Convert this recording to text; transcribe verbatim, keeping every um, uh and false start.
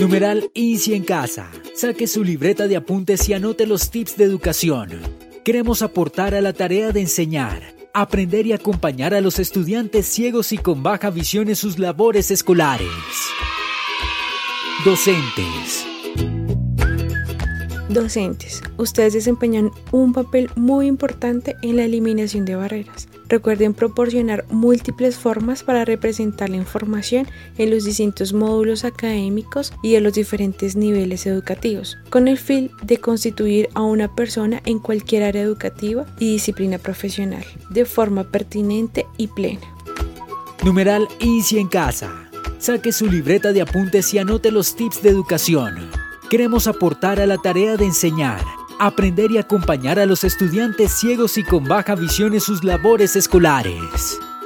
Numeral Easy en casa. Saque su libreta de apuntes y anote los tips de educación. Queremos aportar a la tarea de enseñar, aprender y acompañar a los estudiantes ciegos y con baja visión en sus labores escolares. Docentes. Docentes, ustedes desempeñan un papel muy importante en la eliminación de barreras. Recuerden proporcionar múltiples formas para representar la información en los distintos módulos académicos y de los diferentes niveles educativos, con el fin de constituir a una persona en cualquier área educativa y disciplina profesional, de forma pertinente y plena. Numeral Easy en casa. Saque su libreta de apuntes y anote los tips de educación. Queremos aportar a la tarea de enseñar, aprender y acompañar a los estudiantes ciegos y con baja visión en sus labores escolares.